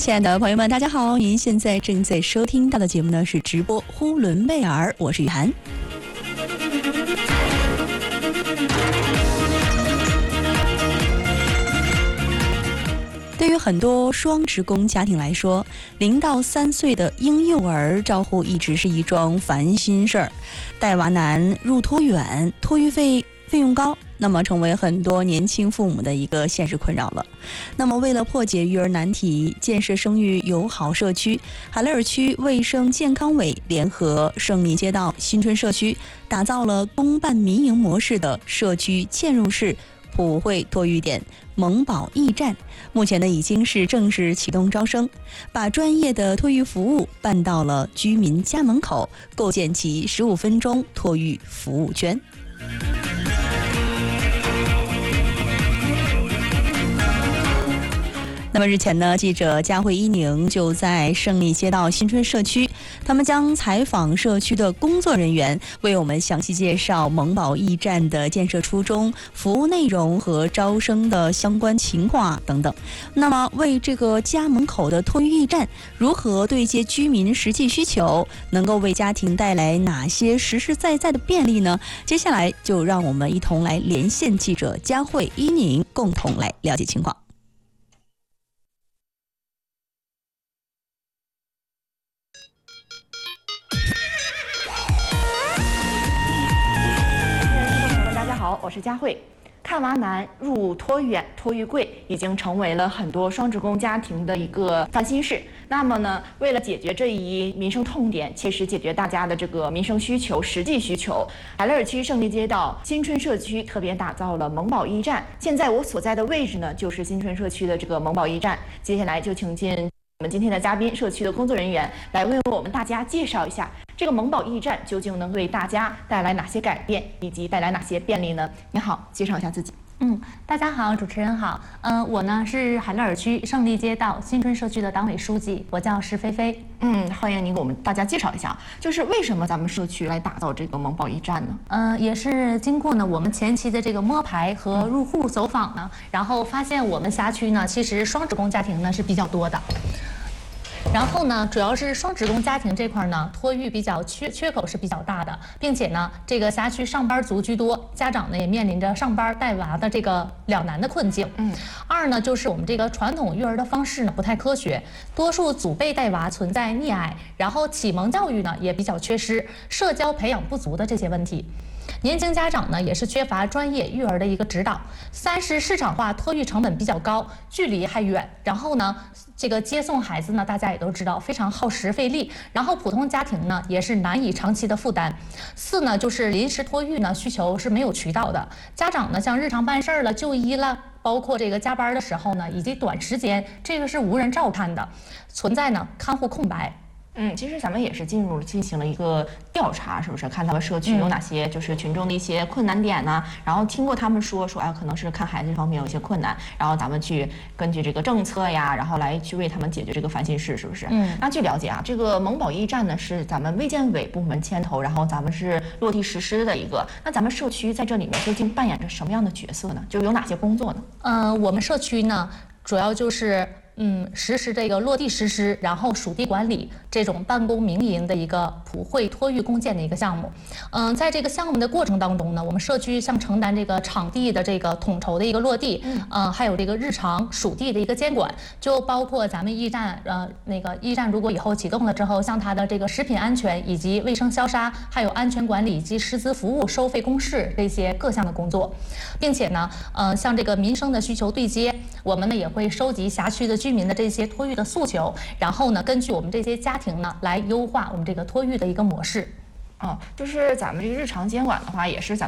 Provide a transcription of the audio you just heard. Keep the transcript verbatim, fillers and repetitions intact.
亲爱的朋友们，大家好！您现在正在收听到的节目呢是直播呼伦贝尔，我是雨涵。对于很多双职工家庭来说，零到三岁的婴幼儿照护一直是一桩烦心事儿，带娃难，入托远，托育费费用高。那么成为很多年轻父母的一个现实困扰了。那么为了破解育儿难题，建设生育友好社区，海勒尔区卫生健康委联合胜利街道新春社区，打造了公办民营模式的社区嵌入式普惠托育点萌宝驿站，目前呢已经是正式启动招生，把专业的托育服务办到了居民家门口，构建起十五分钟托育服务圈。那么日前呢，记者佳慧一宁就在胜利街道新春社区，他们将采访社区的工作人员，为我们详细介绍萌宝驿站的建设初衷、服务内容和招生的相关情况等等。那么为这个家门口的托育驿站如何对接居民实际需求，能够为家庭带来哪些实实在在的便利呢？接下来就让我们一同来连线记者佳慧一宁，共同来了解情况。 好，我是佳慧。看娃难，入托远，托育贵，已经成为了很多双职工家庭的一个烦心事。那么呢，为了解决这一民生痛点，切实解决大家的这个民生需求、实际需求，海勒尔区胜利街道新春社区特别打造了萌宝驿站。现在我所在的位置呢，就是新春社区的这个萌宝驿站。接下来就请进我们今天的嘉宾，社区的工作人员来为我们大家介绍一下这个萌宝驿站究竟能为大家带来哪些改变，以及带来哪些便利呢？你好，介绍一下自己。 嗯，大家好，主持人好。嗯、呃，我呢是海勒尔区胜利街道新春社区的党委书记，我叫石菲菲。 嗯，欢迎您给我们大家介绍一下，就是为什么咱们社区来打造这个萌宝驿站呢？ 嗯、呃，也是经过呢我们前期的这个摸排和入户走访呢，然后发现我们辖区呢其实双职工家庭呢是比较多的。然后呢，主要是双职工家庭这块呢，托育比较缺缺口是比较大的，并且呢，这个辖区上班族居多，家长呢也面临着上班带娃的这个两难的困境。嗯，二呢就是我们这个传统育儿的方式呢不太科学，多数祖辈带娃存在溺爱，然后启蒙教育呢也比较缺失，社交培养不足的这些问题。年轻家长呢也是缺乏专业育儿的一个指导。三是市场化托育成本比较高，距离还远，然后呢这个接送孩子呢大家也都知道非常耗时费力，然后普通家庭呢也是难以长期的负担。四呢就是临时托育呢需求是没有渠道的，家长呢像日常办事儿了、就医了，包括这个加班的时候呢以及短时间这个是无人照看的，存在呢看护空白。 嗯，其实咱们也是进入进行了一个调查，是不是？看咱们社区有哪些就是群众的一些困难点呢？嗯、然后听过他们说说，哎，可能是看孩子方面有一些困难，然后咱们去根据这个政策呀，然后来去为他们解决这个烦心事，是不是？嗯。那据了解啊，这个萌宝驿站呢是咱们卫健委部门牵头，然后咱们是落地实施的一个。那咱们社区在这里面究竟扮演着什么样的角色呢？就有哪些工作呢？ 呃，我们社区呢主要就是。嗯，实施这个落地实施，然后属地管理这种办公民营的一个普惠托育共建的一个项目。嗯，在这个项目的过程当中呢，我们社区像承担这个场地的这个统筹的一个落地，嗯，呃，还有这个日常属地的一个监管，就包括咱们驿站，呃，那个驿站如果以后启动了之后，像它的这个食品安全以及卫生消杀，还有安全管理以及师资服务、收费公示这些各项的工作，并且呢，呃，像这个民生的需求对接，我们呢也会收集辖区的居民的这些托育的诉求，然后呢，根据我们这些家庭呢，来优化我们这个托育的一个模式。 哦，就是咱们这个日常监管的话，也是咱们